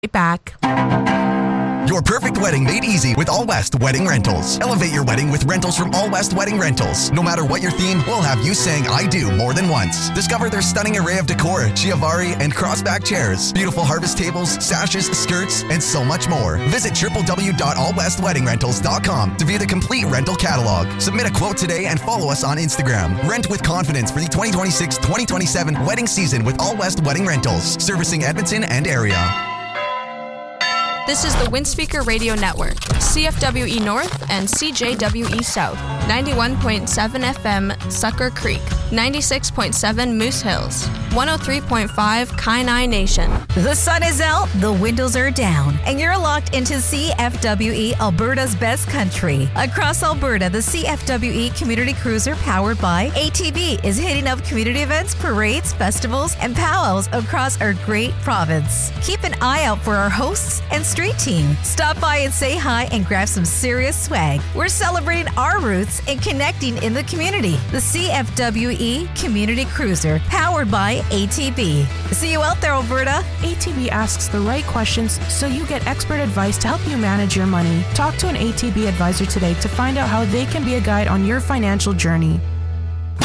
Back. Your perfect wedding made easy with All West Wedding Rentals. Elevate your wedding with rentals from All West Wedding Rentals. No matter what your theme, we'll have you saying I do more than once. Discover their stunning array of decor, Chiavari and crossback chairs, beautiful harvest tables, sashes, skirts, and so much more. Visit www.allwestweddingrentals.com to view the complete rental catalog. Submit a quote today and follow us on Instagram. Rent with confidence for the 2026-2027 wedding season with All West Wedding Rentals, servicing Edmonton and area. This is the Windspeaker Radio Network, CFWE North and CJWE South, 91.7 FM Sucker Creek, 96.7 Moose Hills, 103.5 Kainai Nation. The sun is out, the windows are down, and you're locked into CFWE, Alberta's best country. Across Alberta, the CFWE Community Cruiser powered by ATB is hitting up community events, parades, festivals, and powwows across our great province. Keep an eye out for our hosts and street team. Stop by and say hi and grab some serious swag. We're celebrating our roots and connecting in the community. The CFWE Community Cruiser, powered by ATB. See you out there, Alberta. ATB asks the right questions so you get expert advice to help you manage your money. Talk to an ATB advisor today to find out how they can be a guide on your financial journey.